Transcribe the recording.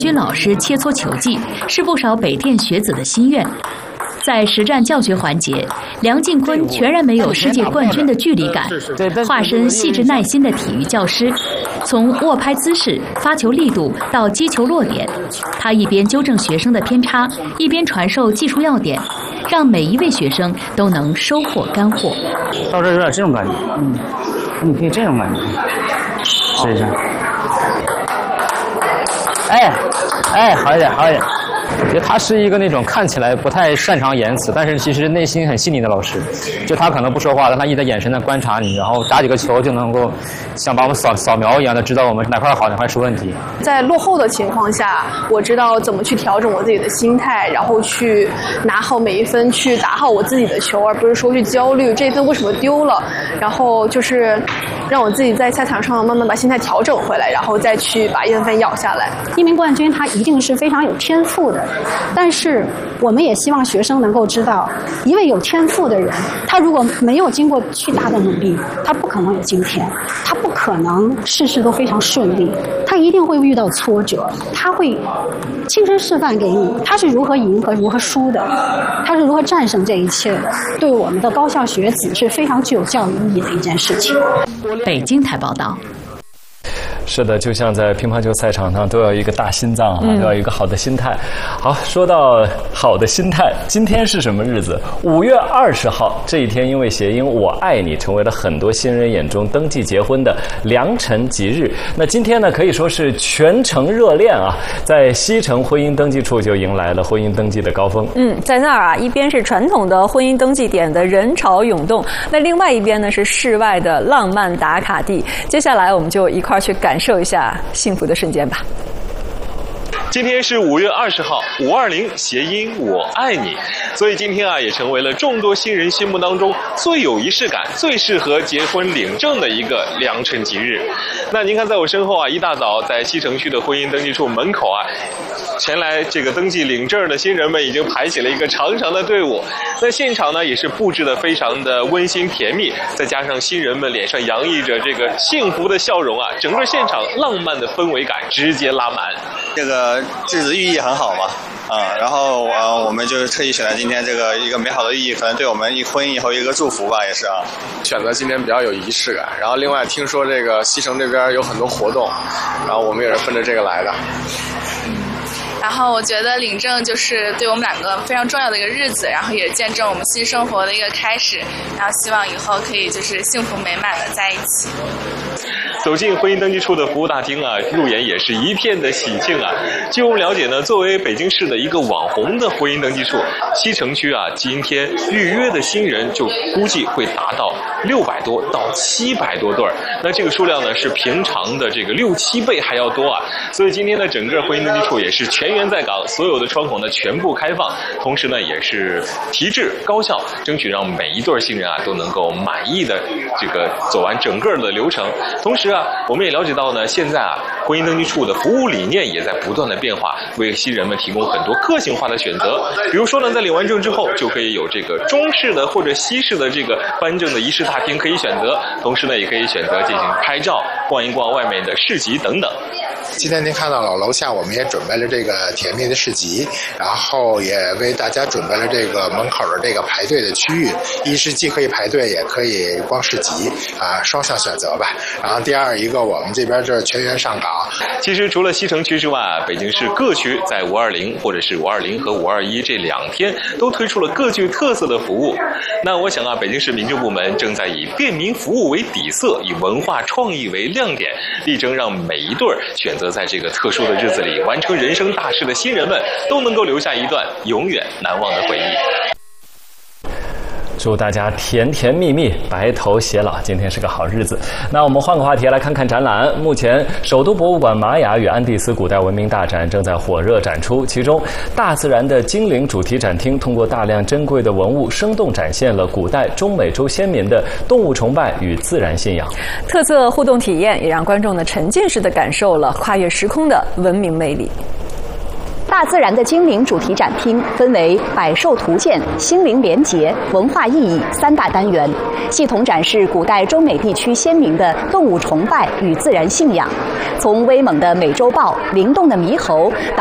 军老师切磋球技是不少北电学子的心愿。在实战教学环节，梁靖昆全然没有世界冠军的距离感，化身细致耐心的体育教师。从握拍姿势、发球力度到击球落点，他一边纠正学生的偏差，一边传授技术要点，让每一位学生都能收获干货。 到这有点这种感觉，你可以这种感觉，试一下。好一点，好一点。我觉得他是一个那种看起来不太擅长言辞，但是其实内心很细腻的老师。就他可能不说话，但他一直眼神在观察你，然后打几个球就能够像把我们扫描一样的知道我们哪块好哪块出问题。 在落后的情况下，我知道怎么去调整我自己的心态，然后去拿好每一分，去打好我自己的球，而不是说去焦虑这一分为什么丢了，然后就是让我自己在赛场上慢慢把心态调整回来，然后再去把1分咬下来。 一名冠军他一定是非常有天赋的，但是我们也希望学生能够知道，一位有天赋的人，他如果没有经过巨大的努力，他不可能有今天，他不可能事事都非常顺利，他一定会遇到挫折，他会亲身示范给你，他是如何赢和如何输的，他是如何战胜这一切的，对我们的高校学子是非常具有教育意义的一件事情。 北京台报道。 是的，就像在乒乓球赛场上都要一个大心脏都要一个好的心态。好，说到好的心态，今天是什么日子？5月20号，这一天因为谐音"我爱你"，成为了很多新人眼中登记结婚的良辰吉日。那今天呢，可以说是全城热恋啊，在西城婚姻登记处就迎来了婚姻登记的高峰。 在那儿啊，一边是传统的婚姻登记点的人潮涌动，那另外一边呢是室外的浪漫打卡地。接下来我们就一块儿去感受一下幸福的瞬间吧。 今天是5月20号，520谐音"我爱你"，所以今天啊也成为了众多新人心目当中最有仪式感、最适合结婚领证的一个良辰吉日。那您看，在我身后啊，一大早在西城区的婚姻登记处门口啊，前来这个登记领证的新人们已经排起了一个长长的队伍。那现场呢也是布置得非常的温馨甜蜜，再加上新人们脸上洋溢着这个幸福的笑容啊，整个现场浪漫的氛围感直接拉满。 这个日子寓意很好嘛，然后我们就特意选择今天这个一个美好的寓意，可能对我们婚姻以后一个祝福吧，也是啊。 选择今天比较有仪式感，然后另外听说这个西城这边有很多活动，然后我们也是奔着这个来的。 然后我觉得领证就是对我们两个非常重要的一个日子，然后也见证我们新生活的一个开始，然后希望以后可以就是幸福美满的在一起。 走进婚姻登记处的服务大厅啊，入眼也是一片的喜庆啊。据我们了解呢，作为北京市的一个网红的婚姻登记处，西城区啊，今天预约的新人就估计会达到600多到700多对儿。那这个数量呢，是平常的这个6、7倍还要多啊。所以今天的整个婚姻登记处也是全员在岗，所有的窗口呢全部开放，同时呢也是提质高效，争取让每一对新人啊都能够满意的这个走完整个的流程。同时啊，我们也了解到呢，现在啊，婚姻登记处的服务理念也在不断的变化，为新人们提供很多个性化的选择。比如说呢，在领完证之后，就可以有这个中式的或者西式的这个颁证的仪式大厅可以选择，同时呢，也可以选择进行拍照、逛一逛外面的市集等等。 今天您看到了楼下，我们也准备了这个甜蜜的市集，然后也为大家准备了这个门口的这个排队的区域，一是既可以排队，也可以逛市集啊，双向选择吧。然后第二一个，我们这边就是全员上岗。 其实除了西城区之外，北京市各区在520或者是520和521这2天都推出了各具特色的服务。那我想啊，北京市民政部门正在以便民服务为底色，以文化创意为亮点，力争让每一对选择在这个特殊的日子里完成人生大事的新人们都能够留下一段永远难忘的回忆。 祝大家甜甜蜜蜜，白头偕老。今天是个好日子。那我们换个话题来看看展览。目前，首都博物馆玛雅与安第斯古代文明大展正在火热展出，其中大自然的精灵主题展厅通过大量珍贵的文物，生动展现了古代中美洲先民的动物崇拜与自然信仰。 特色互动体验也让观众呢沉浸式的感受了跨越时空的文明魅力。 大自然的精灵主题展厅分为百兽图鉴、心灵联结、文化意义3大单元，系统展示古代中美地区鲜明的动物崇拜与自然信仰，从威猛的美洲豹、灵动的猕猴。